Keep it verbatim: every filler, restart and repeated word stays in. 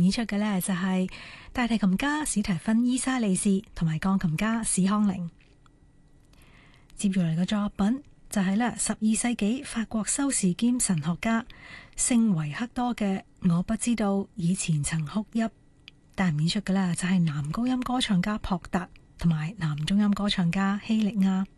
演出嘅呢，就係大提琴家史提芬伊莎利士同埋鋼琴家史康寧。接住嚟嘅作品就係咧十二世紀法國修士兼神學家聖維克多嘅《我不知道以前曾哭泣》。帶人演出嘅呢，就係男高音歌唱家樸特同埋男中音歌唱家希力亞。